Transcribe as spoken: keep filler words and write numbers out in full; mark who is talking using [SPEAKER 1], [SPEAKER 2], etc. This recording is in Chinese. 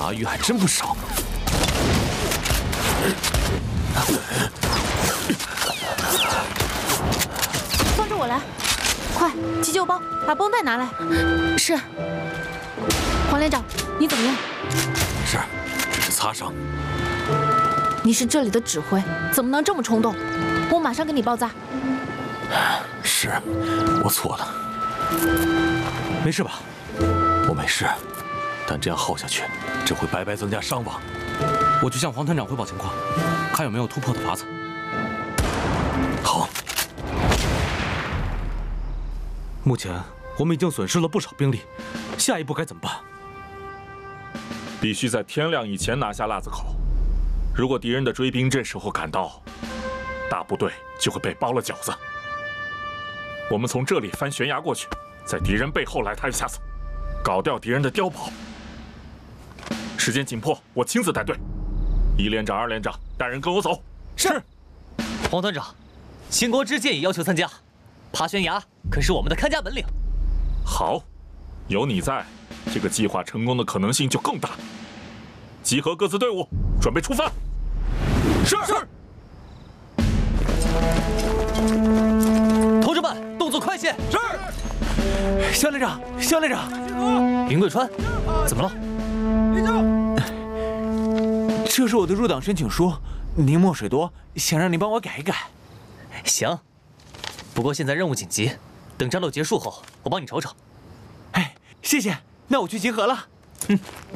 [SPEAKER 1] 阿玉还真不少。
[SPEAKER 2] 放着我来，快急救包，把绷带拿来。是。黄连长，你怎么样？
[SPEAKER 1] 没事，只是擦伤。
[SPEAKER 2] 你是这里的指挥，怎么能这么冲动？我马上给你包扎。
[SPEAKER 1] 是，我错了。
[SPEAKER 3] 没事吧？
[SPEAKER 1] 我没事，但这样耗下去，只会白白增加伤亡。
[SPEAKER 3] 我去向黄团长汇报情况，看有没有突破的法子。
[SPEAKER 1] 好。
[SPEAKER 3] 目前我们已经损失了不少兵力，下一步该怎么办？
[SPEAKER 4] 必须在天亮以前拿下腊子口。如果敌人的追兵这时候赶到，大部队就会被包了饺子。我们从这里翻悬崖过去，在敌人背后来他一下子，搞掉敌人的碉堡。时间紧迫，我亲自带队。一连长、二连长带人跟我走。
[SPEAKER 5] 是。黄团长，兴国之剑也要求参加。爬悬崖可是我们的看家本领。
[SPEAKER 4] 好，有你在，这个计划成功的可能性就更大。集合各自队伍，准备出发。是是。
[SPEAKER 5] 同志们，动作快些！
[SPEAKER 3] 是。肖连长，肖连长，
[SPEAKER 5] 云贵川，怎么了？
[SPEAKER 3] 这是我的入党申请书，您墨水多，想让您帮我改一改。
[SPEAKER 5] 行，不过现在任务紧急，等战斗结束后，我帮你瞅瞅。
[SPEAKER 3] 哎，谢谢，那我去集合了。
[SPEAKER 5] 嗯。